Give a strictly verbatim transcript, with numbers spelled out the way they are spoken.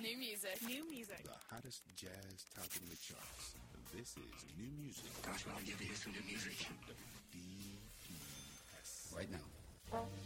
New music. New music. The hottest jazz topping the charts. This is New Music. Gosh, I'll give you some new music. D P S. Right now.